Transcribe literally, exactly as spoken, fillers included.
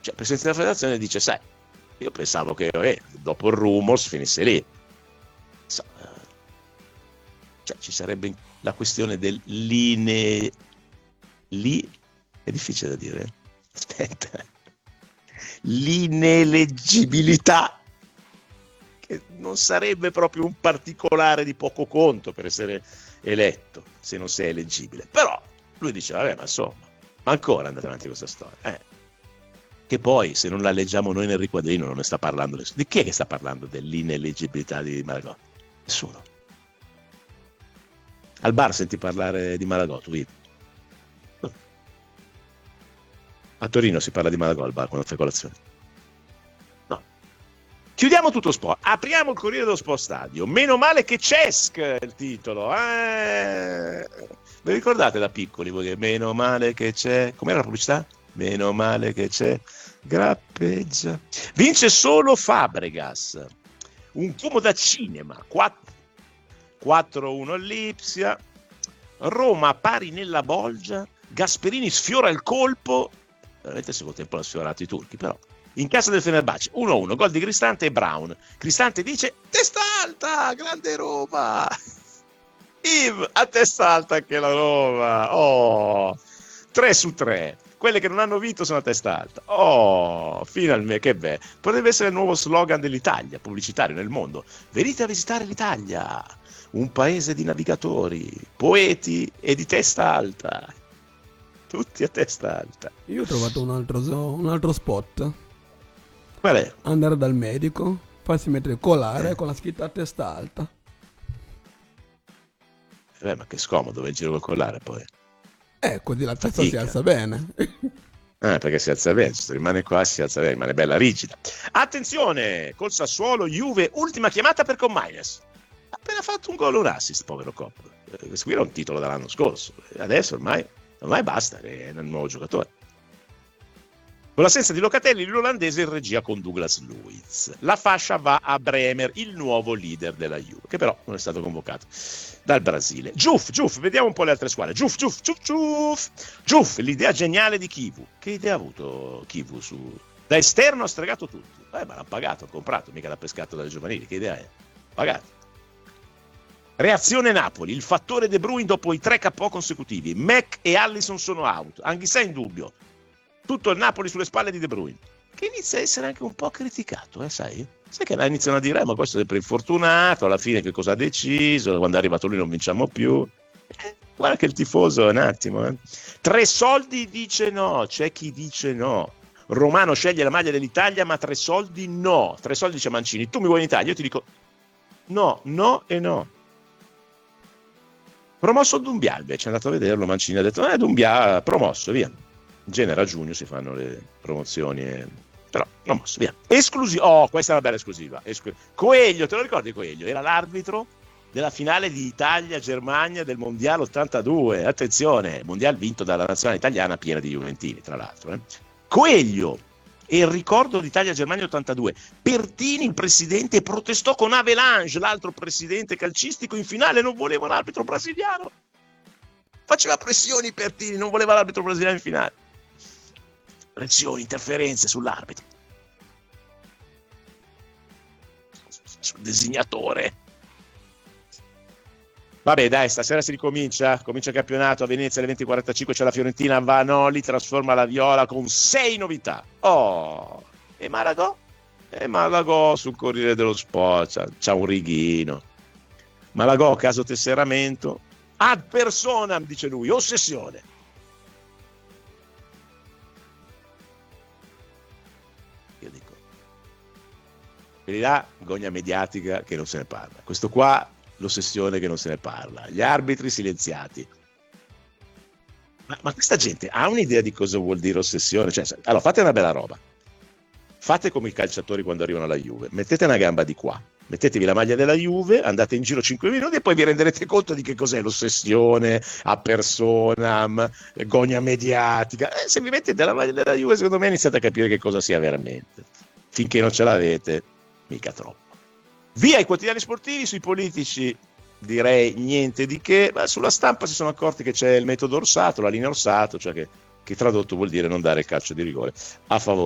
Cioè, il presidente della federazione dice, sai, io pensavo che eh, dopo il rumors finisse lì. So, cioè, ci sarebbe la questione del line... Lì è difficile da dire. Aspetta. L'ineleggibilità, che non sarebbe proprio un particolare di poco conto per essere eletto se non sei eleggibile. Però lui dice, vabbè, ma insomma, ma ancora andate avanti con questa storia. Eh. Che poi, se non la leggiamo noi nel riquadrino, non ne sta parlando nessuno. Di chi è che sta parlando dell'ineleggibilità di Malagò? Nessuno. Al bar senti parlare di Malagò, tu vivi? A Torino si parla di Malagò al bar quando fai colazione? No. Chiudiamo tutto sport. Apriamo il Corriere dello Sport Stadio. Meno male che Cesc è il titolo. Eh... Vi ricordate da piccoli voi che meno male che c'è? Com'era la pubblicità? Meno male che c'è. Grappeggia. Vince solo Fabregas. Un Como da cinema. quattro a uno all'Ipsia. Roma pari nella Bolgia. Gasperini sfiora il colpo. Veramente il secondo tempo l'ha sfiorato i turchi, però in casa del Fenerbahce uno a uno, gol di Cristante e Brown. Cristante dice testa alta, grande Roma. Yves, a testa alta anche la Roma. Oh, tre su tre. Quelle che non hanno vinto sono a testa alta. Oh, finalmente, che bello. Potrebbe essere il nuovo slogan dell'Italia, pubblicitario nel mondo. Venite a visitare l'Italia, un paese di navigatori, poeti e di testa alta. Tutti a testa alta. Io ho trovato un altro, un altro spot. Qual è? Andare dal medico, farsi mettere il colare eh. con la scritta a testa alta. Eh, ma che scomodo, vai in giro col collare poi. Eh, così la testa si alza bene. Eh, perché si alza bene, se rimane qua si alza bene, rimane bella rigida. Attenzione, col Sassuolo, Juve, ultima chiamata per Commines. Ha appena fatto un gol e un assist, povero Cop. Eh, questo qui era un titolo dall'anno scorso. Adesso ormai... ormai basta, è un nuovo giocatore. Con l'assenza di Locatelli, l'olandese in regia con Douglas Luiz. La fascia va a Bremer, il nuovo leader della Juve, che però non è stato convocato dal Brasile. Giuff, Giuff, vediamo un po' le altre squadre. Giuff, Giuff, Giuff, Giuff. Giuff, l'idea geniale di Kivu. Che idea ha avuto Kivu su... Da esterno ha stregato tutti. Eh, ma l'ha pagato, ha comprato, mica l'ha pescato dalle giovanili. Che idea è? Pagato. Reazione Napoli, il fattore De Bruyne dopo i tre K O consecutivi. Mac e Allison sono out, Anghissà in dubbio. Tutto il Napoli sulle spalle di De Bruyne, che inizia a essere anche un po' criticato, eh, sai? Sai che là iniziano a dire, eh, ma questo è sempre infortunato, alla fine che cosa ha deciso, quando è arrivato lui non vinciamo più. Eh, guarda che il tifoso è un attimo. Eh. Tre soldi dice no, c'è chi dice no. Romano sceglie la maglia dell'Italia, ma tre soldi no. Tre soldi dice Mancini, tu mi vuoi in Italia? Io ti dico no, no e no. Promosso Dumbia, invece è andato a vederlo, Mancini ha detto, eh Dumbia promosso, via. In genere a giugno si fanno le promozioni, e... però promosso, via. Esclusiva, oh, questa è una bella esclusiva. Esclu... Coelho, te lo ricordi Coelho? Era l'arbitro della finale di Italia-Germania del Mondiale ottantadue, attenzione, Mondiale vinto dalla nazionale italiana piena di juventini, tra l'altro. Eh. Coelho, e il ricordo d'Italia-Germania ottantadue. Pertini, il presidente, protestò con Avelange, l'altro presidente calcistico, in finale non voleva l'arbitro brasiliano. Faceva pressioni Pertini, non voleva l'arbitro brasiliano in finale. Pressioni, interferenze sull'arbitro. Sul designatore. Vabbè, dai, stasera si ricomincia, comincia il campionato a Venezia alle venti e quarantacinque, c'è la Fiorentina, Vanoli trasforma la Viola con sei novità. Oh, e Malagò? E Malagò sul Corriere dello Sport, c'ha, c'ha un righino. Malagò, caso tesseramento, ad personam, dice lui, ossessione. Io dico, quelli là, gogna mediatica che non se ne parla. Questo qua, l'ossessione che non se ne parla, gli arbitri silenziati. Ma, ma questa gente ha un'idea di cosa vuol dire ossessione? Cioè, allora fate una bella roba, fate come i calciatori quando arrivano alla Juve, mettete una gamba di qua, mettetevi la maglia della Juve, andate in giro cinque minuti e poi vi renderete conto di che cos'è l'ossessione a personam, gogna mediatica. Eh, se vi mettete la maglia della Juve, secondo me iniziate a capire che cosa sia veramente. Finché non ce l'avete, mica troppo. Via i quotidiani sportivi, sui politici direi niente di che, ma sulla stampa si sono accorti che c'è il metodo Orsato, la linea Orsato, cioè che, che tradotto vuol dire non dare il calcio di rigore a favore